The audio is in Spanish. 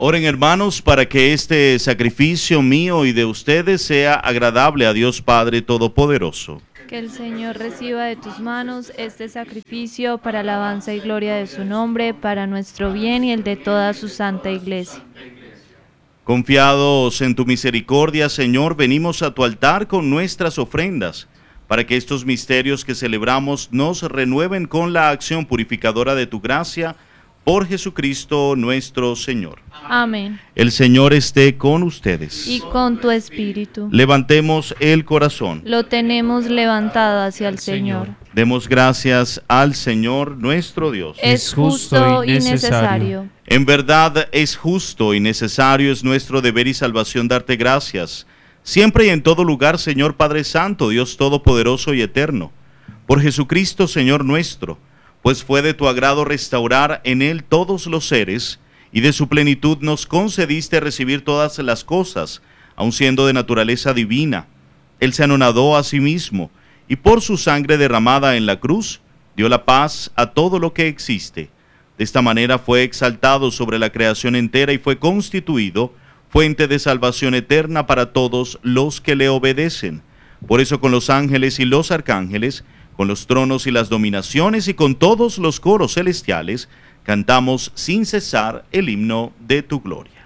Oren, hermanos, para que este sacrificio mío y de ustedes sea agradable a Dios Padre Todopoderoso. Que el Señor reciba de tus manos este sacrificio para alabanza y gloria de su nombre, para nuestro bien y el de toda su santa iglesia. Confiados en tu misericordia, Señor, venimos a tu altar con nuestras ofrendas, para que estos misterios que celebramos nos renueven con la acción purificadora de tu gracia, por Jesucristo nuestro Señor. Amén. El Señor esté con ustedes. Y con tu espíritu. Levantemos el corazón. Lo tenemos levantado hacia el Señor. Demos gracias al Señor nuestro Dios. Es justo y necesario. En verdad es justo y necesario, es nuestro deber y salvación darte gracias, siempre y en todo lugar, Señor Padre Santo, Dios Todopoderoso y Eterno, por Jesucristo, Señor nuestro, pues fue de tu agrado restaurar en Él todos los seres, y de su plenitud nos concediste recibir todas las cosas, aun siendo de naturaleza divina. Él se anonadó a sí mismo, y por su sangre derramada en la cruz, dio la paz a todo lo que existe. De esta manera fue exaltado sobre la creación entera y fue constituido fuente de salvación eterna para todos los que le obedecen. Por eso con los ángeles y los arcángeles, con los tronos y las dominaciones y con todos los coros celestiales, cantamos sin cesar el himno de tu gloria.